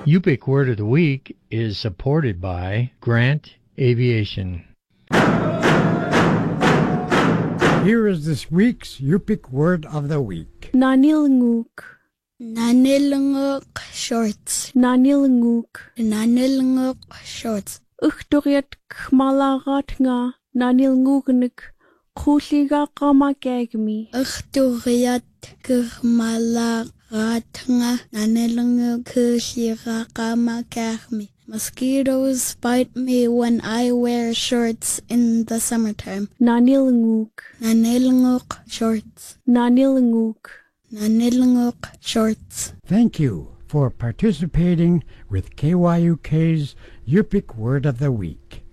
Yupik Word of the Week is supported by Grant Aviation. Here is this week's Yupik Word of the Week. Nanilnguk. Nanilnguk shorts. Nanilnguk. Nanilnguk shorts. Uchturiat kmalagat nga nanilngugnik kuliga kamakagmi. Uchturiat kmalagat nga nanilnguk kuliga kamakagmi. Mosquitoes bite me when I wear shorts in the summertime. Nanilnguk. Nanilnguk shorts. Nanilnguk. Nanilnguk shorts. Thank you for participating with KYUK's Yupik Word of the Week.